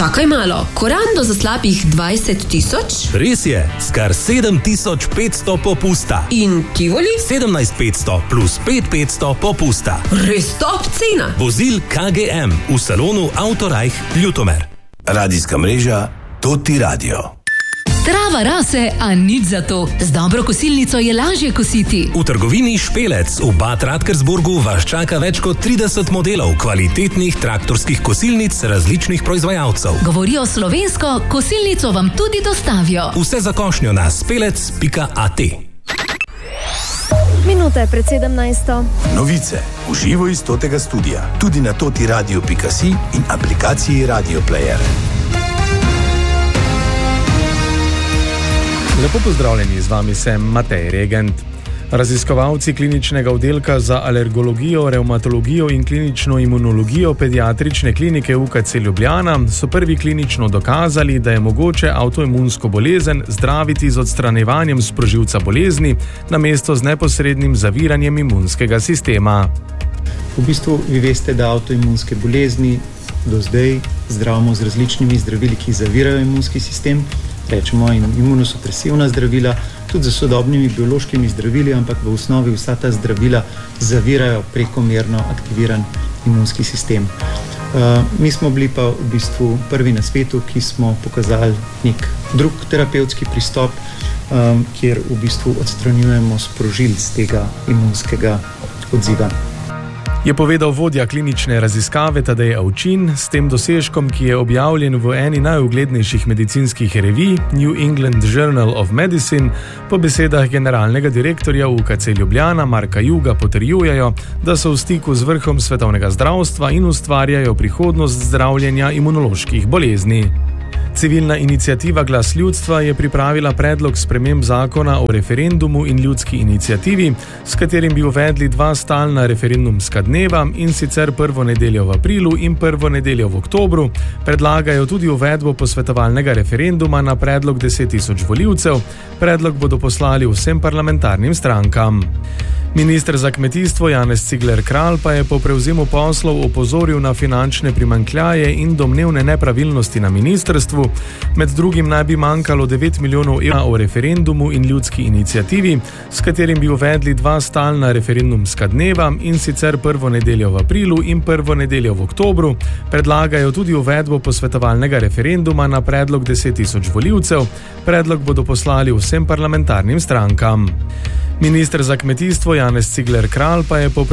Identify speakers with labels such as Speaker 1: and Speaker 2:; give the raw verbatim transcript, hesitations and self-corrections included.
Speaker 1: čakaj malo, korando za slabih dvajset tisoč?
Speaker 2: Res je, s kar sedem tisoč petsto popusta.
Speaker 1: In Tivoli?
Speaker 2: sedemnajst petsto plus pet petsto popusta.
Speaker 1: Res top cena.
Speaker 2: Vozil K G M v salonu Autorajh Ljutomer.
Speaker 3: Radijska mreža Toti Radio.
Speaker 4: Trava rase, a nič za to. Z dobro kosilnico je lažje kositi.
Speaker 2: V trgovini Špelec v Bad Radkersburgu vas čaka več kot trideset modelov kvalitetnih traktorskih kosilnic različnih proizvajalcev.
Speaker 4: Govorijo slovensko, kosilnico vam tudi dostavijo.
Speaker 2: Vse za košnjo na spelec pika a te.
Speaker 5: Minuta je pred sedemnajsto.
Speaker 3: Novice v živo iz Totega studia, tudi na totiradio pika si in aplikaciji Radio Player.
Speaker 6: Lepo pozdravljeni, z vami sem Matej Regent. Raziskovalci kliničnega oddelka za alergologijo, revmatologijo in klinično imunologijo pediatrične klinike U K C Ljubljana so prvi klinično dokazali, da je mogoče avtoimunsko bolezen zdraviti z odstranjevanjem sprožilca bolezni namesto z neposrednim zaviranjem imunskega sistema.
Speaker 7: V bistvu vi veste, da avtoimunske bolezni do zdaj zdravimo z različnimi zdravili, ki zavirajo imunski sistem, rečemo imunosupresivna zdravila, tudi z sodobnimi biološkimi zdravili, ampak v osnovi vsa ta zdravila zavirajo prekomerno aktiviran imunski sistem. Uh, mi smo bili pa v bistvu prvi na svetu, ki smo pokazali nek drug terapevtski pristop, um, kjer v bistvu odstranjujemo sprožilc tega imunskega odziva.
Speaker 6: Je povedal vodja klinične raziskave Tadej Avčin. S tem dosežkom, ki je objavljen v eni najuglednejših medicinskih revij, New England Journal of Medicine, po besedah generalnega direktorja U K C Ljubljana Marka Juga potrjujejo, da so v stiku z vrhom svetovnega zdravstva in ustvarjajo prihodnost zdravljenja imunoloških bolezni. Civilna iniciativa Glas ljudstva je pripravila predlog sprememb zakona o referendumu in ljudski iniciativi, s katerim bi uvedli dva stalna referendumska dneva, in sicer prvo nedeljo v aprilu in prvo nedeljo v oktobru. Predlagajo tudi uvedbo posvetovalnega referenduma na predlog deset tisoč volivcev. Predlog bodo poslali vsem parlamentarnim strankam. Minister za kmetijstvo Janez Cigler Kralj pa je po prevzemu poslov opozoril na finančne primanjkljaje in domnevne nepravilnosti na ministrstvu. Med drugim naj bi manjkalo devet milijonov evrov o referendumu in ljudski iniciativi, s katerim bi uvedli dva stalna referendumska dneva, in sicer prvo nedeljo v aprilu in prvo nedeljo v oktobru. Predlagajo tudi uvedbo posvetovalnega referenduma na predlog deset tisoč volivcev. Predlog bodo poslali vsem parlamentarnim strankam. Minister za kmetijstvo Janez Cigler Kralj pa je po